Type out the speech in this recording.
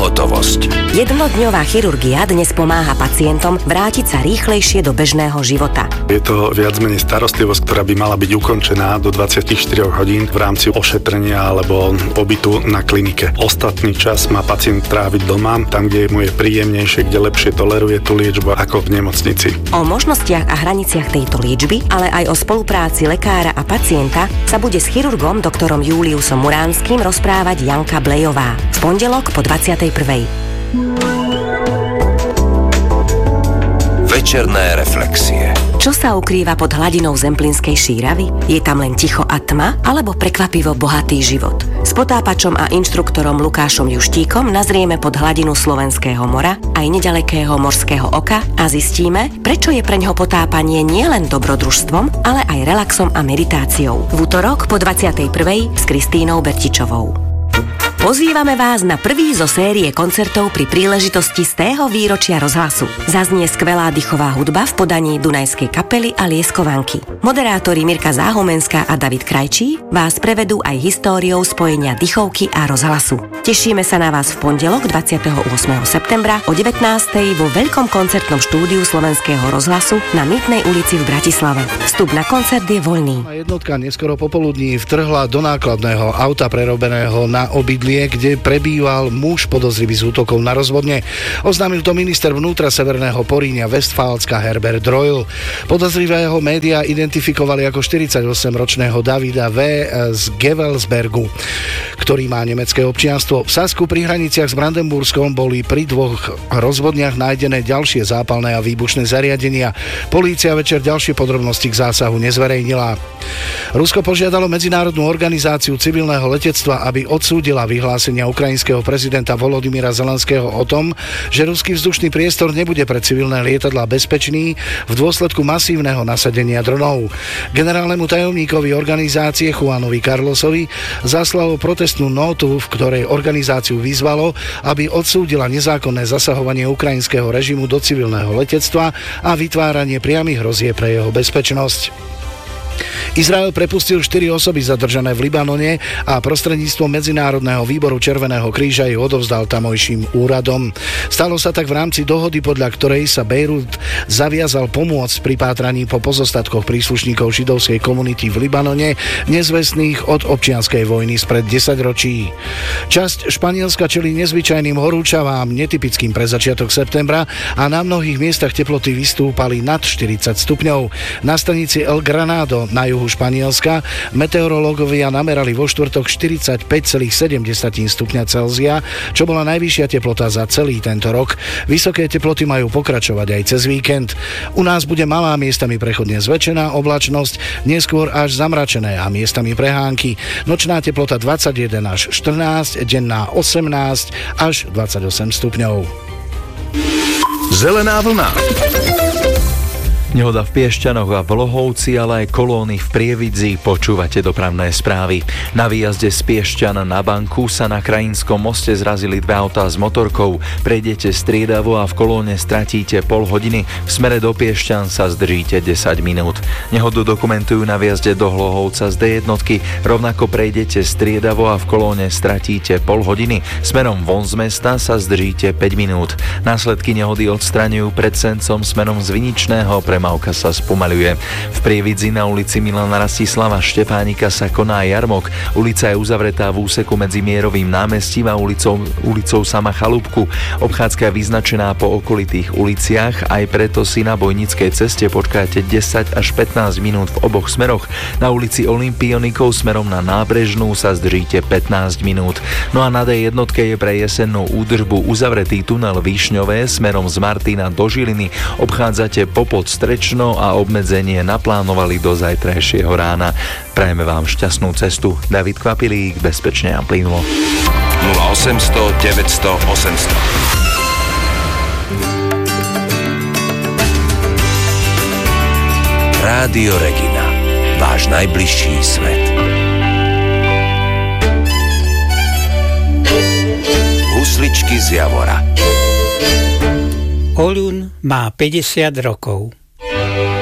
Pohotovosť. Jednodňová chirurgia dnes pomáha pacientom vrátiť sa rýchlejšie do bežného života. Je to viac menej starostlivosť, ktorá by mala byť ukončená do 24 hodín v rámci ošetrenia alebo pobytu na klinike. Ostatný čas má pacient tráviť doma, tam, kde mu je príjemnejšie, kde lepšie toleruje tú liečbu ako v nemocnici. O možnostiach a hraniciach tejto liečby, ale aj o spolupráci lekára a pacienta sa bude s chirurgom doktorom Júliusom Muránskym rozprávať Janka Blejová. V pondelok po 21. Večerné reflexie. Čo sa ukrýva pod hladinou Zemplínskej šíravy? Je tam len ticho a tma, alebo prekvapivo bohatý život? S potápačom a inštruktorom Lukášom Juštíkom nazrieme pod hladinu Slovenského mora aj nedalekého morského oka a zistíme, prečo je preňho potápanie nielen dobrodružstvom, ale aj relaxom a meditáciou. V utorok po 21. s Kristínou Bertičovou. Pozývame vás na prvý zo série koncertov pri príležitosti 100. výročia rozhlasu. Zaznie skvelá dychová hudba v podaní Dunajskej kapely a Lieskovanky. Moderátori Mirka Záhumenská a David Krajčí vás prevedú aj históriou spojenia dychovky a rozhlasu. Tešíme sa na vás v pondelok 28. septembra o 19. vo veľkom koncertnom štúdiu Slovenského rozhlasu na Mýtnej ulici v Bratislave. Vstup na koncert je voľný. Jednotka neskoro popoludní vtrhla do nákladného auta prerobeného na obydlie, kde prebýval muž podozrivý z útokov na rozvodne. Oznámil to minister vnútra Severného Poríňa Westfálska Herbert Reul. Podozrivého médiá identifikovali ako 48-ročného Davida V. z Gevelsbergu, ktorý má nemecké občianstvo. V Sasku pri hraniciach s Brandenburskom boli pri dvoch rozvodniach nájdené ďalšie zápalné a výbušné zariadenia. Polícia večer ďalšie podrobnosti k zásahu nezverejnila. Rusko požiadalo Medzinárodnú organizáciu civilného letectva, aby odsúdila vyhlásenia ukrajinského prezidenta Volodymyra Zelenského o tom, že ruský vzdušný priestor nebude pre civilné lietadlá bezpečný v dôsledku masívneho nasadenia dronov. Generálnemu tajomníkovi organizácie Juanovi Carlosovi zaslalo protestnú nótu, v ktorej organizáciu vyzvalo, aby odsúdila nezákonné zasahovanie ukrajinského režimu do civilného letectva a vytváranie priamych hrozieb pre jeho bezpečnosť. Izrael prepustil 4 osoby zadržané v Libanone a prostredníctvom Medzinárodného výboru Červeného kríža ich odovzdal tamojším úradom. Stalo sa tak v rámci dohody, podľa ktorej sa Bejrút zaviazal pomôcť pri pátraní po pozostatkoch príslušníkov židovskej komunity v Libanone, nezvestných od občianskej vojny spred 10 ročí. Časť Španielska čelí nezvyčajným horúčavám, netypickým pre začiatok septembra, a na mnohých miestach teploty vystúpali nad 40 stupňov. Na stanici El Granado na juhu Španielska meteorológovia namerali vo štvrtok 45,7 stupňa Celzia, čo bola najvyššia teplota za celý tento rok. Vysoké teploty majú pokračovať aj cez víkend. U nás bude malá, miestami prechodne zväčšená oblačnosť, neskôr až zamračené a miestami prehánky. Nočná teplota 21 až 14, denná 18 až 28 stupňov. Zelená vlna. Nehoda v Piešťanoch a v Lohovci, ale aj kolóny v Prievidzi. Počúvate dopravné správy. Na výjazde z Piešťan na Banku sa na Krajinskom moste zrazili dve autá s motorkou. Prejdete striedavo a v kolóne stratíte pol hodiny. V smere do Piešťan sa zdržíte 10 minút. Nehodu dokumentujú na výjazde do Hlohovca z D1. Rovnako prejdete striedavo a v kolóne stratíte pol hodiny. Smerom von z mesta sa zdržíte 5 minút. Následky nehody odstraňujú pred Sencom smerom z Viničného. Premávka sa spomaľuje. V Prievidzi na ulici Milana Rastislava Štefánika sa koná jarmok. Ulica je uzavretá v úseku medzi Mierovým námestím a ulicou Sama Chalúbku. Obchádzka je vyznačená po okolitých uliciach, aj preto si na Bojnickej ceste počkáte 10 až 15 minút v oboch smeroch. Na ulici Olympionikov smerom na Nábrežnú sa zdržíte 15 minút. No a na D1 je pre jesennú údržbu uzavretý tunel Višňové smerom z Martina do Žiliny. Obchádzate Popod Strečno a obmedzenie naplánovali do zajtrajšieho rána. Prajeme vám šťastnú cestu. David Kvapilík, bezpečne a plynulo. 0800 900 800. Rádio Regina. Váš najbližší svet. Husličky z Javora. Oľun má 50 rokov.